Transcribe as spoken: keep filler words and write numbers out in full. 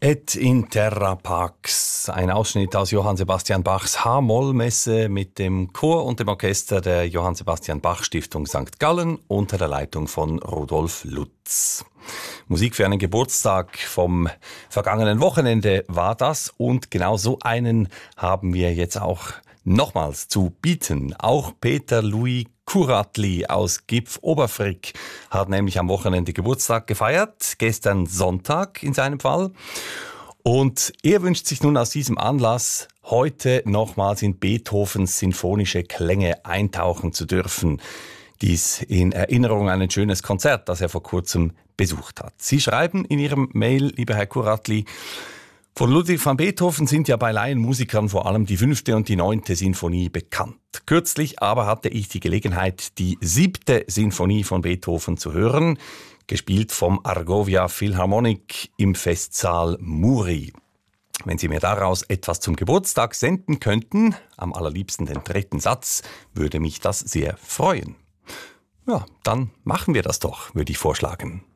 Et in terra pax, ein Ausschnitt aus Johann Sebastian Bachs H-Moll-Messe mit dem Chor und dem Orchester der Johann Sebastian Bach Stiftung Sankt Gallen unter der Leitung von Rudolf Lutz. Musik für einen Geburtstag vom vergangenen Wochenende war das und genau so einen haben wir jetzt auch nochmals zu bieten. Auch Peter Louis Kuratli aus Gipf-Oberfrick hat nämlich am Wochenende Geburtstag gefeiert, gestern Sonntag in seinem Fall. Und er wünscht sich nun aus diesem Anlass, heute nochmals in Beethovens sinfonische Klänge eintauchen zu dürfen. Dies in Erinnerung an ein schönes Konzert, das er vor kurzem besucht hat. Sie schreiben in Ihrem Mail, lieber Herr Kuratli, von Ludwig van Beethoven sind ja bei Laienmusikern vor allem die fünfte und die neunte Sinfonie bekannt. Kürzlich aber hatte ich die Gelegenheit, die siebte Sinfonie von Beethoven zu hören, gespielt vom Argovia Philharmonic im Festsaal Muri. Wenn Sie mir daraus etwas zum Geburtstag senden könnten, am allerliebsten den dritten Satz, würde mich das sehr freuen. Ja, dann machen wir das doch, würde ich vorschlagen.